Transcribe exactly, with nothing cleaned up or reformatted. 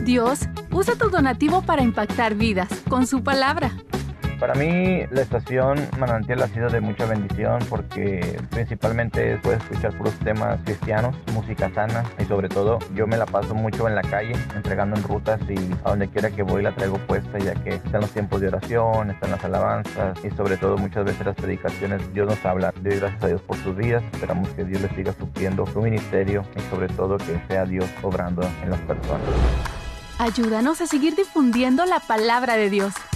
Dios usa tu donativo para impactar vidas con su palabra. Para mí la estación Manantial ha sido de mucha bendición porque principalmente puedes escuchar puros temas cristianos, música sana y sobre todo yo me la paso mucho en la calle entregando en rutas y a donde quiera que voy la traigo puesta, ya que están los tiempos de oración, están las alabanzas y sobre todo muchas veces las predicaciones. Dios nos habla. Doy gracias a Dios por sus vidas. Esperamos que Dios les siga supliendo su ministerio y sobre todo que sea Dios obrando en las personas. Ayúdanos a seguir difundiendo la palabra de Dios.